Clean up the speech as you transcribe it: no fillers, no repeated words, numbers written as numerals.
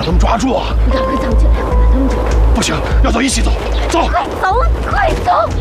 他们抓住啊！ 你赶快藏起来，我把他们找到。 不行，要走，一起走，走！ 快走，快走！